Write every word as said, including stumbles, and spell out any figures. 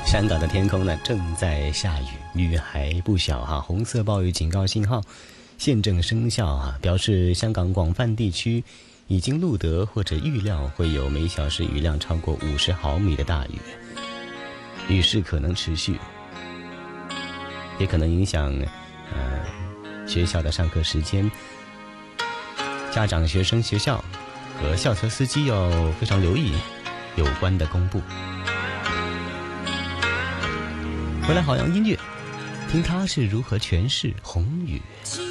香港的天空呢正在下雨，雨还不小哈，红色暴雨警告信号现正生效啊，表示香港广泛地区已经录得或者预料会有每小时雨量超过五十毫米的大雨，雨势可能持续，也可能影响呃学校的上课时间，家长、学生、学校和校车司机要非常留意有关的公布。回来好洋音乐，听他是如何诠释红雨。